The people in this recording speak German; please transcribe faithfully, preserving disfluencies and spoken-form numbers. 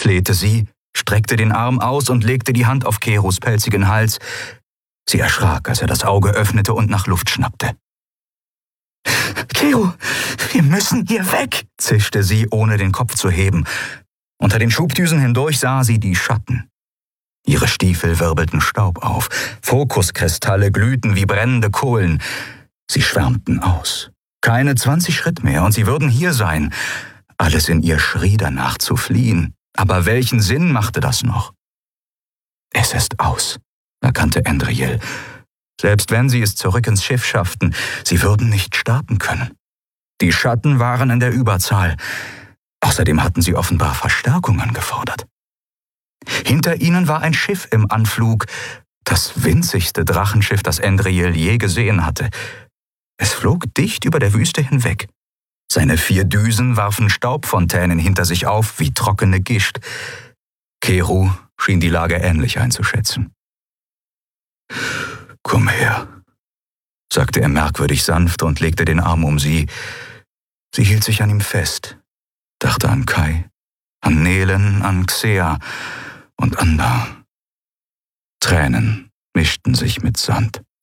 flehte sie, streckte den Arm aus und legte die Hand auf Keros pelzigen Hals. Sie erschrak, als er das Auge öffnete und nach Luft schnappte. »Kero, wir müssen hier weg«, zischte sie, ohne den Kopf zu heben. Unter den Schubdüsen hindurch sah sie die Schatten. Ihre Stiefel wirbelten Staub auf, Fokuskristalle glühten wie brennende Kohlen. Sie schwärmten aus. Keine zwanzig Schritt mehr, und sie würden hier sein. Alles in ihr schrie danach zu fliehen. Aber welchen Sinn machte das noch? »Es ist aus«, erkannte Andriel. Selbst wenn sie es zurück ins Schiff schafften, sie würden nicht starten können. Die Schatten waren in der Überzahl. Außerdem hatten sie offenbar Verstärkungen gefordert. Hinter ihnen war ein Schiff im Anflug, das winzigste Drachenschiff, das Andriel je gesehen hatte. Es flog dicht über der Wüste hinweg. Seine vier Düsen warfen Staubfontänen hinter sich auf wie trockene Gischt. Kero schien die Lage ähnlich einzuschätzen. »Komm her«, sagte er merkwürdig sanft und legte den Arm um sie. Sie hielt sich an ihm fest, dachte an Kai, an Nelen, an Xea und Anda. Tränen mischten sich mit Sand.